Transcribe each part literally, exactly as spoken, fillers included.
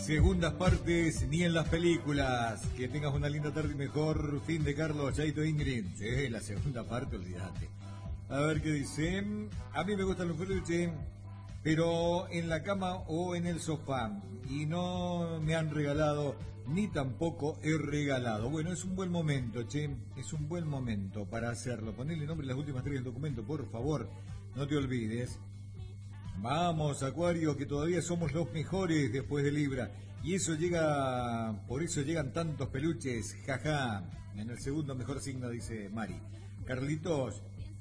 Segundas partes ni en las películas. Que tengas una linda tarde y mejor fin de Carlos, Chaito, Ingrid. Sí, la segunda parte, olvídate. A ver qué dice. A mí me gustan los peluches, pero en la cama o en el sofá. Y no me han regalado, ni tampoco he regalado. Bueno, es un buen momento, che. Es un buen momento para hacerlo. Ponele nombre a las últimas tres del documento, por favor. No te olvides. Vamos, Acuario, que todavía somos los mejores después de Libra. Y eso llega, por eso llegan tantos peluches, jaja. En el segundo mejor signo, dice Mari. Carlitos,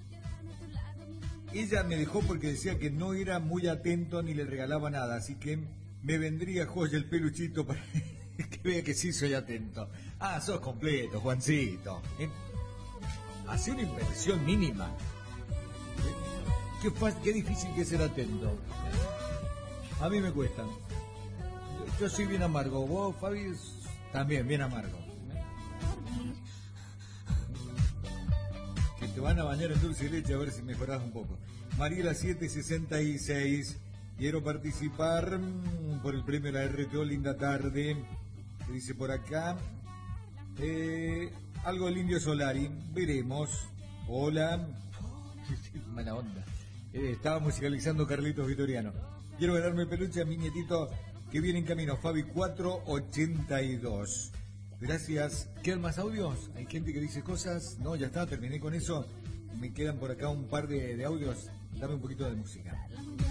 ella me dejó porque decía que no era muy atento ni le regalaba nada, así que me vendría joya el peluchito para que vea que sí soy atento. Ah, sos completo, Juancito. ¿Eh? Hace una inversión mínima. Qué, fácil, qué difícil que es ser atento. A mí me cuesta. Yo soy bien amargo. Vos, Fabi, también bien amargo. Que te van a bañar en dulce y leche a ver si mejorás un poco. Mariela siete sesenta y seis. Quiero participar por el premio de la R T O. Linda tarde. Que dice por acá. Eh, algo del Indio Solari. Veremos. Hola. Mala onda. Eh, estaba musicalizando Carlitos Vitoriano. Quiero ganarme el peluche a mi nietito que viene en camino, Fabi cuatro ochenta y dos. Gracias. ¿Quedan más audios? ¿Hay gente que dice cosas? No, ya está, terminé con eso. Me quedan por acá un par de, de audios. Dame un poquito de música.